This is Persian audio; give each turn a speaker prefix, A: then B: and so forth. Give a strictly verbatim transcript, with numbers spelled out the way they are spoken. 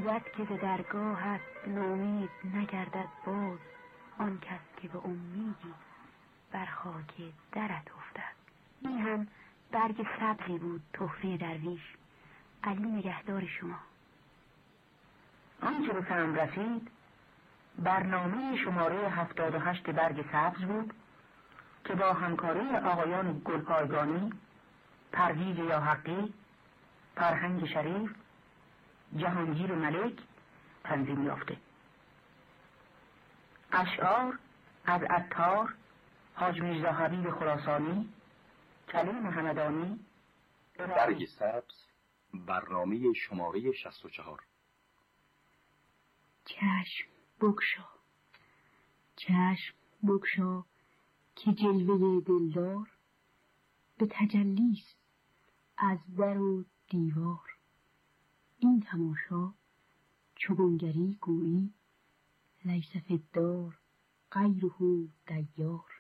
A: بود که ز درگاهت نومید نگردد باز، آن کس که به امیدی بر خاک درت افتد. این هم برگ سبزی بود تحفه درویش. علی نگهدار شما.
B: آنچه به فهم رسید برنامه شماره هفتاد و هشت برگ سبز بود که با همکاری آقایان گلپایگانی، پرویز یا حقی، فرهنگ شریف، جهانگیر ملک تنظیم یافته. اشعار از عطار، حاج میرزا حبیب خراسانی، کلیم همدانی.
C: برگ سبز برنامه شماره شصت و چهار.
A: چشم بگشا، چشم بگشا که جلوه دلدار به تجلیست از در و دیوار. این تماشا چو بنگری گویی لیس فی الدار غیره دیار.